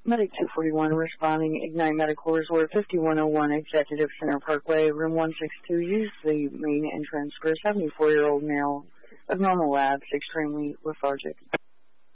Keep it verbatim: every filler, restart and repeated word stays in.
Medic two forty-one responding, Ignite Medical Resort, fifty-one oh one Executive Center Parkway, room one sixty-two. Use the main entrance for a seventy-four-year-old male of normal labs, extremely lethargic.